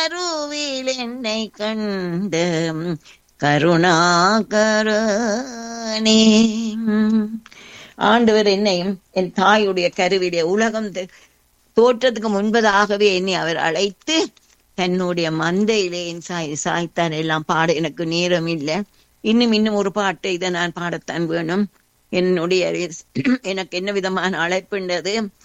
கருவில் என்னை கண்ட கருணாகரனே. ஆண்டவர் என்னையும் என் தாயுடைய கருவிலே உலகம் தோற்றத்துக்கு முன்பதாகவே என்னை அவர் அழைத்து தன்னுடைய மந்தையிலே என் சாய்த்தார். எல்லாம் பாட எனக்கு நேரம் இல்லை. இன்னும் ஒரு பாட்டு இதை நான் பாடத்தான் வேணும். என்னுடைய எனக்கு என்ன விதமான அழைப்புண்டது.